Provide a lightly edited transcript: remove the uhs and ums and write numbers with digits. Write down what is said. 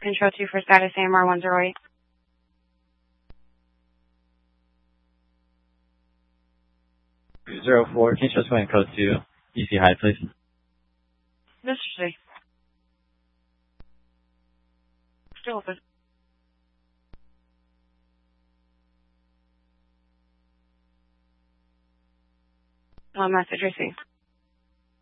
Control 2 for status AMR 108. Zero 04, can you just go ahead and code to EC high, please? This is still open. Message received.